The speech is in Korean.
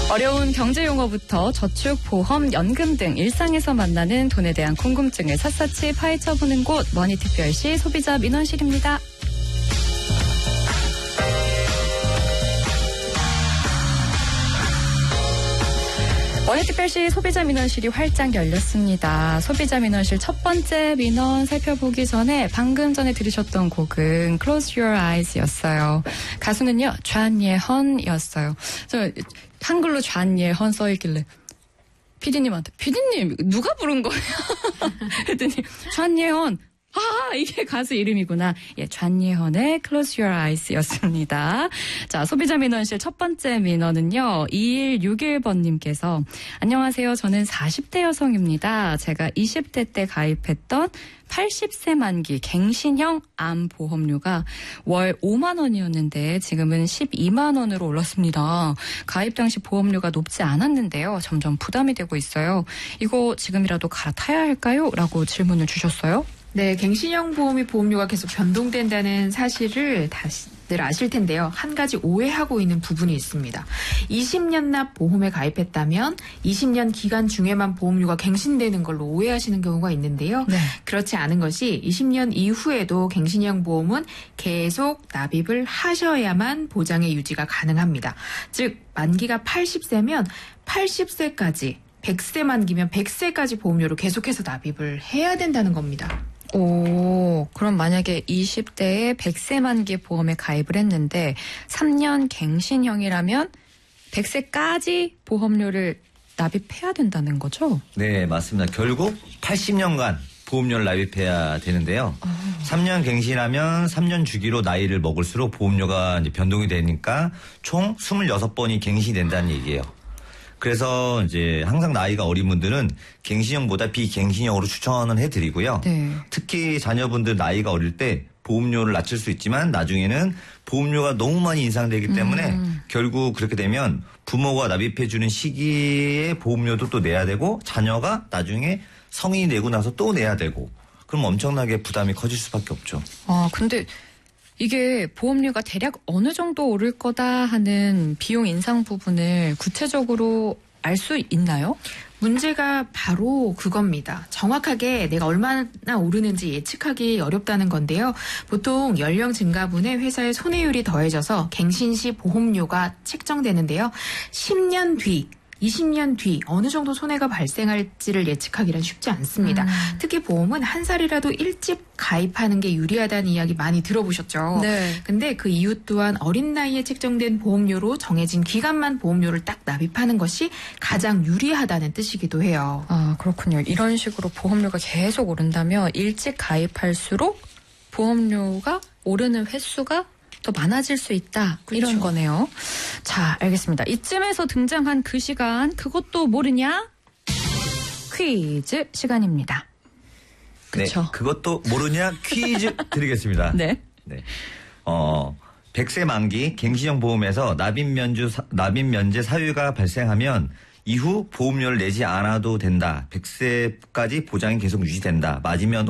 어려운 경제 용어부터 저축, 보험, 연금 등 일상에서 만나는 돈에 대한 궁금증을 샅샅이 파헤쳐보는 곳 머니특별시 소비자 민원실입니다. 머니특별시 소비자 민원실이 활짝 열렸습니다. 소비자 민원실 첫 번째 민원 살펴보기 전에 방금 전에 들으셨던 곡은 Close Your Eyes였어요. 가수는요 좌예헌이었어요. 저 한글로 좌예헌 써있길래 PD님한테 PD님 누가 부른 거예요? 했더니 좌예헌. 아, 이게 가수 이름이구나. 예, 좌예헌의 Close Your Eyes였습니다. 자, 소비자 민원실 첫 번째 민원은요. 2161번님께서 안녕하세요. 저는 40대 여성입니다. 제가 20대 때 가입했던 80세 만기 갱신형 암 보험료가 월 5만 원이었는데 지금은 12만 원으로 올랐습니다. 가입 당시 보험료가 높지 않았는데요. 점점 부담이 되고 있어요. 이거 지금이라도 갈아타야 할까요? 라고 질문을 주셨어요. 네, 갱신형 보험의 보험료가 계속 변동된다는 사실을 다시들 아실 텐데요. 한 가지 오해하고 있는 부분이 있습니다. 20년 납 보험에 가입했다면 20년 기간 중에만 보험료가 갱신되는 걸로 오해하시는 경우가 있는데요. 네. 그렇지 않은 것이 20년 이후에도 갱신형 보험은 계속 납입을 하셔야만 보장의 유지가 가능합니다. 즉 만기가 80세면 80세까지 100세 만기면 100세까지 보험료로 계속해서 납입을 해야 된다는 겁니다. 오, 그럼 만약에 20대에 100세 만기 보험에 가입을 했는데 3년 갱신형이라면 100세까지 보험료를 납입해야 된다는 거죠? 네, 맞습니다. 결국 80년간 보험료를 납입해야 되는데요. 3년 갱신하면 3년 주기로 나이를 먹을수록 보험료가 이제 변동이 되니까 총 26번이 갱신이 된다는 얘기예요. 그래서 이제 항상 나이가 어린 분들은 갱신형보다 비갱신형으로 추천은 해드리고요. 네. 특히 자녀분들 나이가 어릴 때 보험료를 낮출 수 있지만 나중에는 보험료가 너무 많이 인상되기 때문에 결국 그렇게 되면 부모가 납입해주는 시기에 보험료도 또 내야 되고 자녀가 나중에 성인이 되고 나서 또 내야 되고 그럼 엄청나게 부담이 커질 수밖에 없죠. 아, 근데 이게 보험료가 대략 어느 정도 오를 거다 하는 비용 인상 부분을 구체적으로 알 수 있나요? 문제가 바로 그겁니다. 정확하게 내가 얼마나 오르는지 예측하기 어렵다는 건데요. 보통 연령 증가분에 회사의 손해율이 더해져서 갱신 시 보험료가 책정되는데요. 10년 뒤 20년 뒤 어느 정도 손해가 발생할지를 예측하기란 쉽지 않습니다. 특히 보험은 한 살이라도 일찍 가입하는 게 유리하다는 이야기 많이 들어보셨죠? 네. 근데 그 이유 또한 어린 나이에 책정된 보험료로 정해진 기간만 보험료를 딱 납입하는 것이 가장 유리하다는 뜻이기도 해요. 아, 그렇군요. 이런 식으로 보험료가 계속 오른다면 일찍 가입할수록 보험료가 오르는 횟수가 더 많아질 수 있다. 그렇죠. 이런 거네요. 자, 알겠습니다. 이쯤에서 등장한 그 시간, 그것도 모르냐? 퀴즈 시간입니다. 그렇죠. 네, 그것도 모르냐? 퀴즈 드리겠습니다. 네. 네. 100세 만기 갱신형 보험에서 납입 면제 사유가 발생하면 이후 보험료를 내지 않아도 된다. 100세까지 보장이 계속 유지된다. 맞으면